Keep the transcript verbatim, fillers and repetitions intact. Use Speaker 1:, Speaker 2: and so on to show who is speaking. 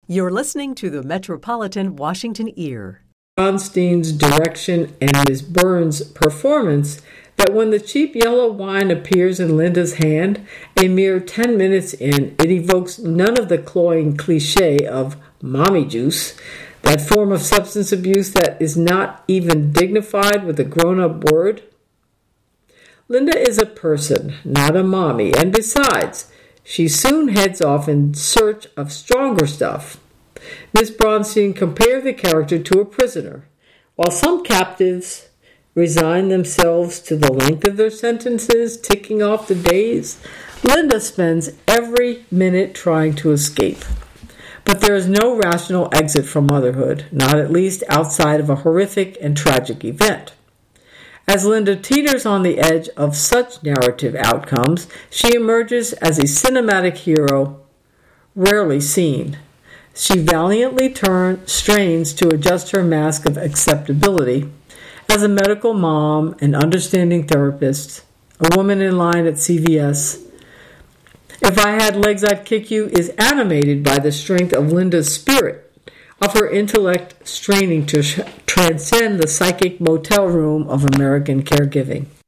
Speaker 1: You're listening to the Metropolitan Washington Ear.
Speaker 2: Bronstein's direction and Miss Burns' performance that when the cheap yellow wine appears in Linda's hand, a mere ten minutes in, it evokes none of the cloying cliché of mommy juice, that form of substance abuse that is not even dignified with a grown-up word. Linda is a person, not a mommy, and besides, she soon heads off in search of stronger stuff. Miss Bronstein compared the character to a prisoner. While some captives resign themselves to the length of their sentences, ticking off the days, Linda spends every minute trying to escape. But there is no rational exit from motherhood, not at least outside of a horrific and tragic event. As Linda teeters on the edge of such narrative outcomes, she emerges as a cinematic hero rarely seen. She valiantly turn, strains to adjust her mask of acceptability as a medical mom, an understanding therapist, a woman in line at C V S. If I Had Legs, I'd Kick You is animated by the strength of Linda's spirit, of her intellect straining to transcend the psychic motel room of American caregiving.